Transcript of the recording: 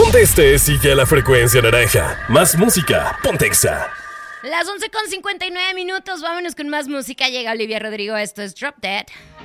Donde estés, sigue la frecuencia naranja. Más música, ponte Exa. Las 11:59 minutos, vámonos con más música. Llega Olivia Rodrigo, esto es Drop Dead.